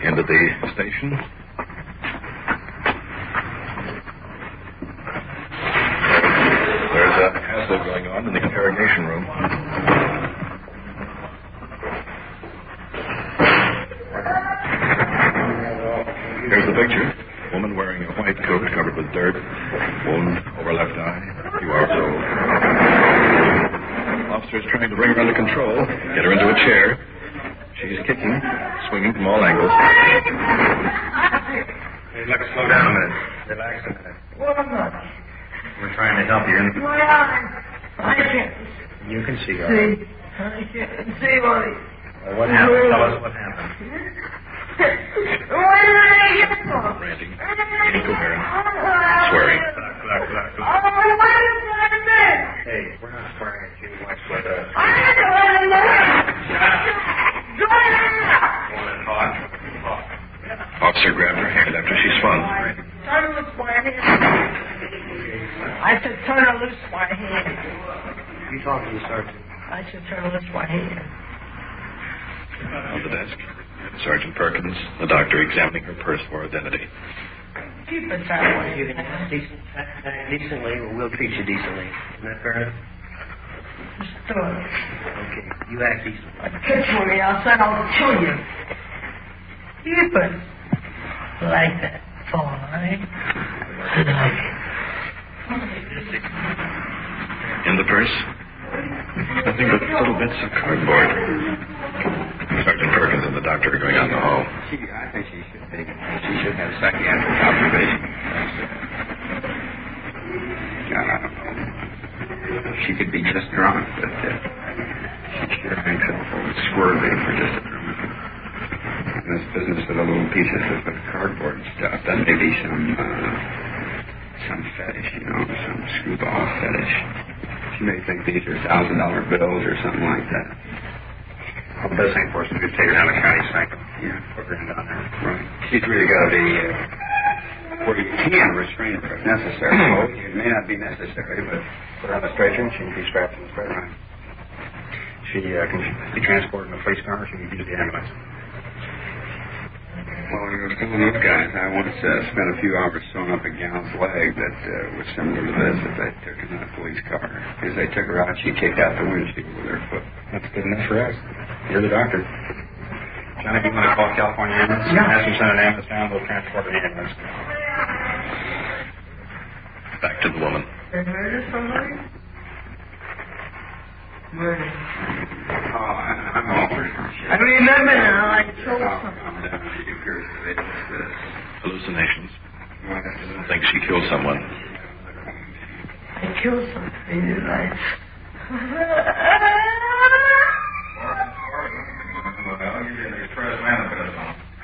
into the station. There's a hassle going on in the interrogation room. Here's the picture. A woman wearing a white coat covered with dirt, wound over left eye, a few hours old. Officer's trying to bring her under control, get her into a chair. She's kicking, swinging from all angles. Hey, look, slow down a minute. Relax a minute. What am I? We're trying to help you. My eyes. I can't You can see, all see. right. I can't see, buddy. Well, what happened? Tell us what happened. Where did I get from? Ranting, incoherent, swearing. Oh, what is that? Hey, we're not swearing at you. Watch what I don't want to know. You want to talk? Officer grabbed her hand after she spun. Turn loose my hand. I said turn loose my hand. You talk to the sergeant. I said turn loose my hand. On the desk, Sergeant Perkins, the doctor examining her purse for identity. Keep it that way. You can act decently, or we'll treat you decently. Isn't that fair enough? Just do it. Okay, you act decently. I catch one of you outside, I'll kill you. Keep it. Like that. Fine. Like it. In the purse, nothing but little bits of cardboard. Sergeant Perkins and the doctor are going out in the hall. I think she should have psychiatric observation. God, I don't know. She could be just drunk, but she sure hangs up squirrely for just a moment. And this business of the little pieces of the cardboard stuff, that may be some fetish, some screwball fetish. She may think these are $1,000 bills or something like that. Well, the best thing for us is to take her down to county cycle. Yeah. Put her in down there. Right. She's really got to be where you can restrain her if necessary. Well, it may not be necessary, but Put her on the stretcher, and she can be strapped to the stretcher. right. She can be transported in a police car, or she can use the ambulance. Well, there was some of those guys. I once spent a few hours sewing up a gal's leg that was similar to this that they took in a police car. As they took her out, she kicked out the windshield with her foot. That's good enough for us. You're the doctor. Johnny, if you want to call California Ambulance, ask them to send an ambulance down, we'll transport an ambulance. Back to the woman. They murder somebody? Murder. Oh, I'm over it. I remember now, I killed Oh, somebody. calm down. You appears that it's this. Hallucinations. Well, that's Doesn't think she killed someone. I killed somebody, right?